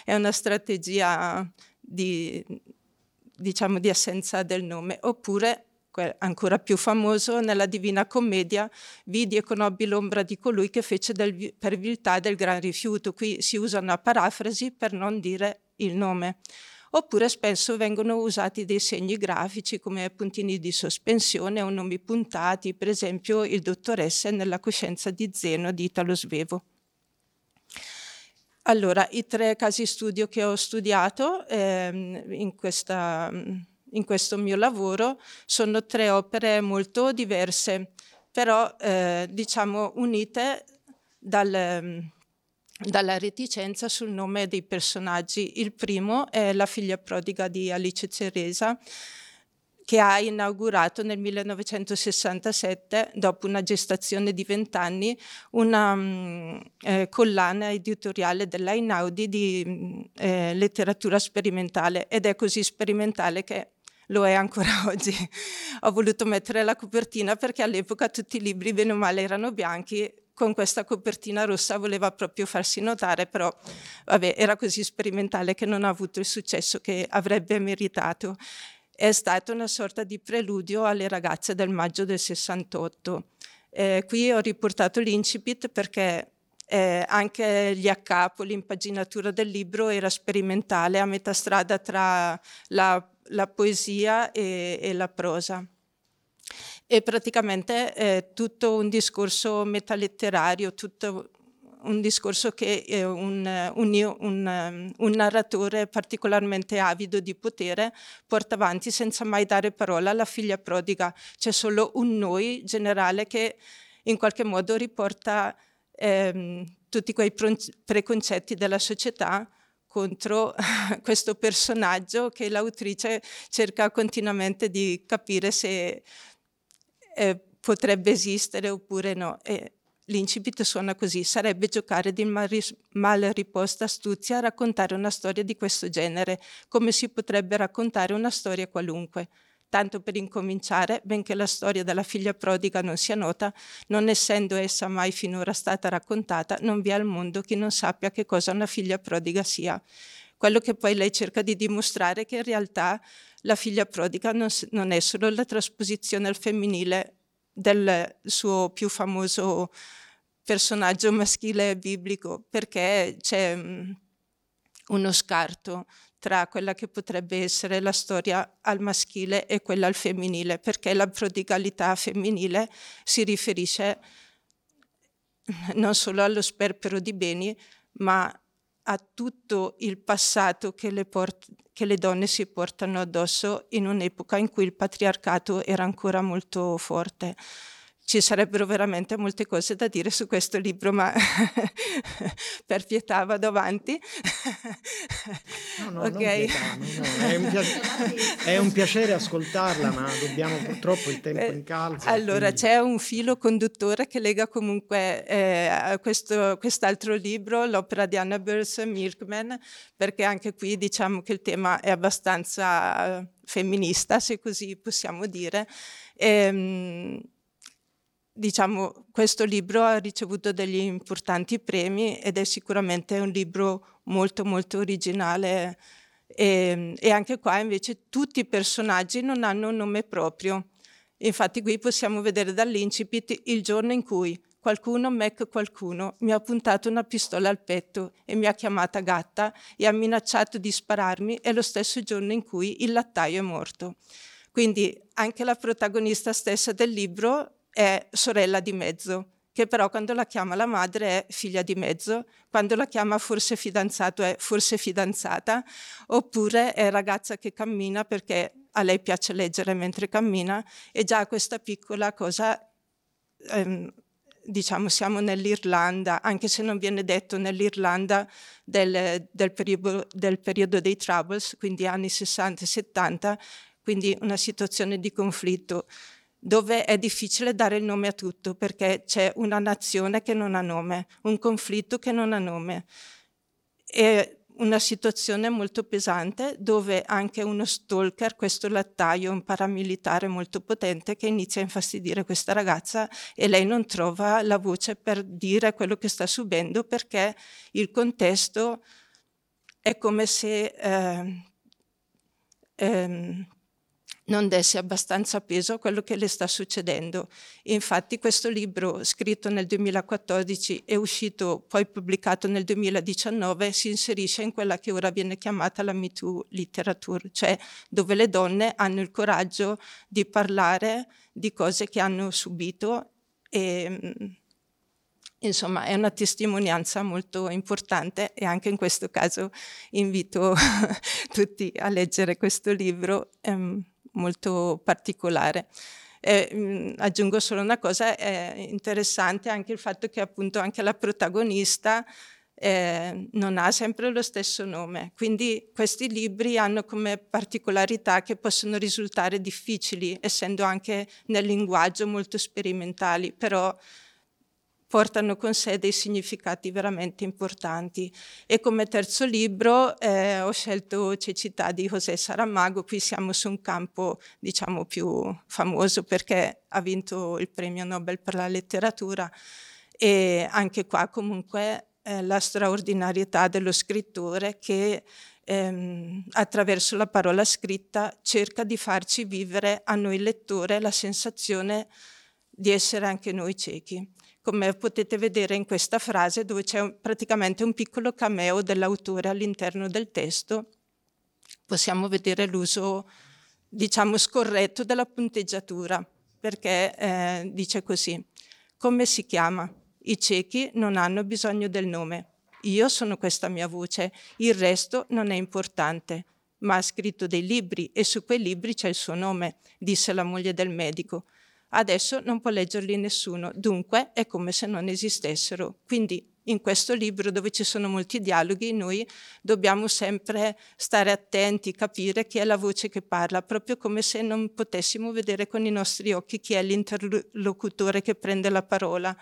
è una strategia di assenza del nome. Oppure, ancora più famoso, nella Divina Commedia, vidi e conobbi l'ombra di colui che fece per viltà del gran rifiuto. Qui si usa una parafrasi per non dire il nome. Oppure spesso vengono usati dei segni grafici come puntini di sospensione o nomi puntati, per esempio il dottoresse nella coscienza di Zeno di Italo Svevo. Allora, i 3 casi studio che ho studiato in questo mio lavoro sono 3 opere molto diverse, però diciamo unite dalla reticenza sul nome dei personaggi. Il primo è La figlia prodiga di Alice Ceresa, che ha inaugurato nel 1967, dopo una gestazione di 20 anni, una collana editoriale dell'Einaudi di letteratura sperimentale, ed è così sperimentale che lo è ancora oggi. Ho voluto mettere la copertina perché all'epoca tutti i libri, bene o male, erano bianchi. Con questa copertina rossa voleva proprio farsi notare, però vabbè, era così sperimentale che non ha avuto il successo che avrebbe meritato. È stata una sorta di preludio alle ragazze del maggio del 68. Qui ho riportato l'incipit perché anche gli accapo, l'impaginatura del libro era sperimentale, a metà strada tra la poesia e la prosa. E praticamente è tutto un discorso metaletterario, tutto un discorso che un narratore particolarmente avido di potere porta avanti senza mai dare parola alla figlia prodiga. C'è solo un noi generale che in qualche modo riporta tutti quei preconcetti della società contro questo personaggio che l'autrice cerca continuamente di capire se potrebbe esistere oppure no. E l'incipit suona così: sarebbe giocare di mal riposta astuzia a raccontare una storia di questo genere, come si potrebbe raccontare una storia qualunque. Tanto per incominciare, benché la storia della figlia prodiga non sia nota, non essendo essa mai finora stata raccontata, non vi è al mondo chi non sappia che cosa una figlia prodiga sia. Quello che poi lei cerca di dimostrare è che in realtà la figlia prodiga non è solo la trasposizione al femminile del suo più famoso personaggio maschile biblico, perché c'è uno scarto tra quella che potrebbe essere la storia al maschile e quella al femminile, perché la prodigalità femminile si riferisce non solo allo sperpero di beni, ma a tutto il passato che le donne si portano addosso in un'epoca in cui il patriarcato era ancora molto forte. Ci sarebbero veramente molte cose da dire su questo libro, ma per pietà vado avanti. No, Okay. non pietà, no. È un piacere ascoltarla, ma dobbiamo, purtroppo il tempo incalza. Allora, quindi... c'è un filo conduttore che lega comunque a quest'altro libro, l'opera di Annabeth Milkman, perché anche qui diciamo che il tema è abbastanza femminista, se così possiamo dire. Diciamo, questo libro ha ricevuto degli importanti premi ed è sicuramente un libro molto molto originale, e anche qua invece tutti i personaggi non hanno un nome proprio. Infatti qui possiamo vedere dall'incipit il giorno in cui qualcuno mi ha puntato una pistola al petto e mi ha chiamata gatta e ha minacciato di spararmi, è lo stesso giorno in cui il lattaio è morto. Quindi anche la protagonista stessa del libro è sorella di mezzo, che però quando la chiama la madre è figlia di mezzo, quando la chiama forse fidanzato è forse fidanzata, oppure è ragazza che cammina perché a lei piace leggere mentre cammina, e già questa piccola cosa, diciamo, siamo nell'Irlanda, anche se non viene detto, nell'Irlanda del periodo dei Troubles, quindi anni 60 e 70, quindi una situazione di conflitto dove è difficile dare il nome a tutto perché c'è una nazione che non ha nome, un conflitto che non ha nome. È una situazione molto pesante dove anche uno stalker, questo lattaio, un paramilitare molto potente, che inizia a infastidire questa ragazza e lei non trova la voce per dire quello che sta subendo perché il contesto è come se non desse abbastanza peso a quello che le sta succedendo. Infatti questo libro, scritto nel 2014 e uscito poi pubblicato nel 2019, si inserisce in quella che ora viene chiamata la Me Too Literature, cioè dove le donne hanno il coraggio di parlare di cose che hanno subito e insomma è una testimonianza molto importante, e anche in questo caso invito tutti a leggere questo libro molto particolare. Aggiungo solo una cosa, è interessante anche il fatto che appunto anche la protagonista non ha sempre lo stesso nome, quindi questi libri hanno come particolarità che possono risultare difficili, essendo anche nel linguaggio molto sperimentali, però portano con sé dei significati veramente importanti. E come terzo libro ho scelto Cecità di José Saramago. Qui siamo su un campo, diciamo, più famoso perché ha vinto il premio Nobel per la letteratura, e anche qua comunque la straordinarietà dello scrittore che attraverso la parola scritta cerca di farci vivere a noi lettore la sensazione di essere anche noi ciechi. Come potete vedere in questa frase, dove c'è praticamente un piccolo cameo dell'autore all'interno del testo, possiamo vedere l'uso, diciamo, scorretto della punteggiatura, perché dice così: come si chiama? I ciechi non hanno bisogno del nome. Io sono questa mia voce, il resto non è importante. Ma ha scritto dei libri e su quei libri c'è il suo nome, disse la moglie del medico. Adesso non può leggerli nessuno, dunque è come se non esistessero. Quindi in questo libro, dove ci sono molti dialoghi, noi dobbiamo sempre stare attenti, capire chi è la voce che parla, proprio come se non potessimo vedere con i nostri occhi chi è l'interlocutore che prende la parola.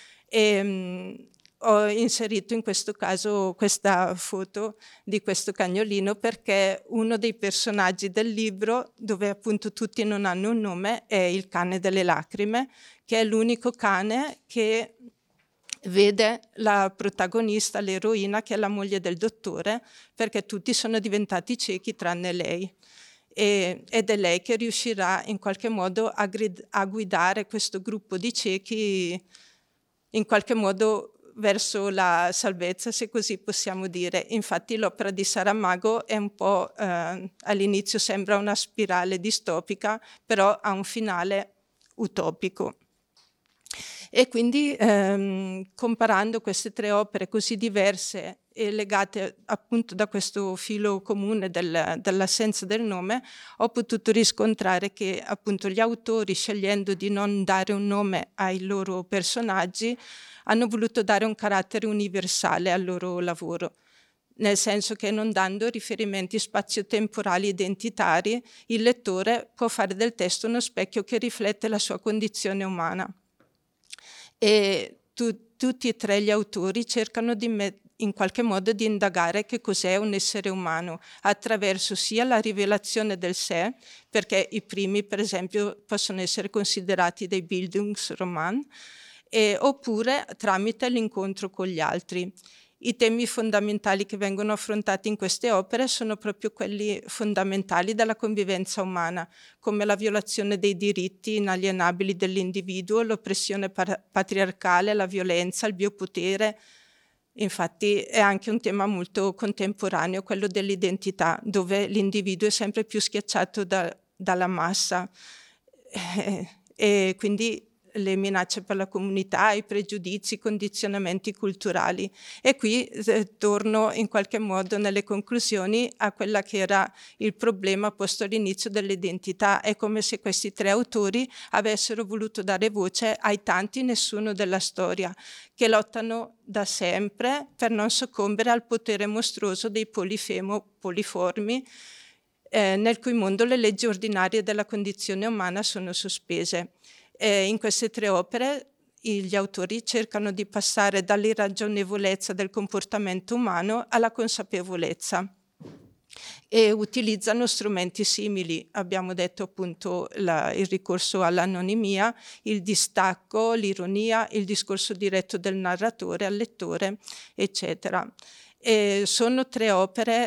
Ho inserito in questo caso questa foto di questo cagnolino perché uno dei personaggi del libro, dove appunto tutti non hanno un nome, è il cane delle lacrime, che è l'unico cane che vede la protagonista, l'eroina, che è la moglie del dottore, perché tutti sono diventati ciechi tranne lei. Ed è lei che riuscirà in qualche modo a guidare questo gruppo di ciechi in qualche modo verso la salvezza, se così possiamo dire. Infatti l'opera di Saramago è un po', all'inizio sembra una spirale distopica, però ha un finale utopico. E quindi comparando queste tre opere così diverse e legate appunto da questo filo comune dell'assenza del nome, ho potuto riscontrare che appunto gli autori, scegliendo di non dare un nome ai loro personaggi, hanno voluto dare un carattere universale al loro lavoro, nel senso che non dando riferimenti spazio-temporali identitari, il lettore può fare del testo uno specchio che riflette la sua condizione umana. E tutti e tre gli autori cercano in qualche modo di indagare che cos'è un essere umano, attraverso sia la rivelazione del sé, perché i primi per esempio possono essere considerati dei Bildungsroman, oppure tramite l'incontro con gli altri. I temi fondamentali che vengono affrontati in queste opere sono proprio quelli fondamentali della convivenza umana, come la violazione dei diritti inalienabili dell'individuo, l'oppressione patriarcale, la violenza, il biopotere. Infatti è anche un tema molto contemporaneo, quello dell'identità, dove l'individuo è sempre più schiacciato dalla massa. E quindi le minacce per la comunità, i pregiudizi, i condizionamenti culturali. E qui torno in qualche modo nelle conclusioni a quella che era il problema posto all'inizio dell'identità. È come se questi tre autori avessero voluto dare voce ai tanti nessuno della storia, che lottano da sempre per non soccombere al potere mostruoso dei poliformi, nel cui mondo le leggi ordinarie della condizione umana sono sospese. In queste tre opere gli autori cercano di passare dall'irragionevolezza del comportamento umano alla consapevolezza e utilizzano strumenti simili. Abbiamo detto appunto il ricorso all'anonimia, il distacco, l'ironia, il discorso diretto del narratore al lettore, eccetera. E sono 3 opere